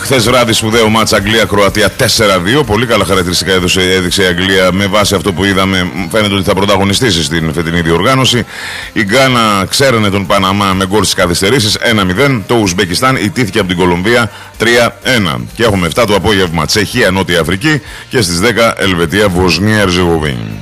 Χθες βράδυ σπουδαίο μάτς Αγγλία-Κροατία 4-2. Πολύ καλά χαρακτηριστικά έδειξε η Αγγλία με βάση αυτό που είδαμε. Φαίνεται ότι θα πρωταγωνιστήσει στην φετινή διοργάνωση. Η Γκάνα ξέρανε τον Παναμά με γκολ στις καθυστερήσεις 1-0. Το Ουσμπεκιστάν ιτήθηκε από την Κολομβία 3-1. Και έχουμε 7 το απόγευμα Τσεχία-Νότια Αφρική και στις 10 Ελβετία-Βοσνία-Ερζεγοβίνη.